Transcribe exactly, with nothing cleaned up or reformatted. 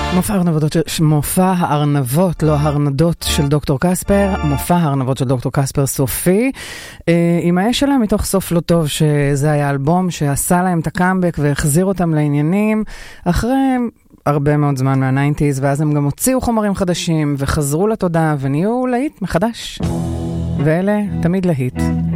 מופע הארנבות, מופע הארנבות, לא הארנדות של דוקטור קספר, מופע הארנבות של דוקטור קספר סופי, עם האש שלה מתוך סוף לא טוב, שזה היה אלבום שעשה להם את הקאמבק והחזיר אותם לעניינים, אחרי הרבה מאוד זמן מה-תשעים, ואז הם גם הוציאו חומרים חדשים, וחזרו לתודעה, ונהיו להיט מחדש. ואלה תמיד להיט.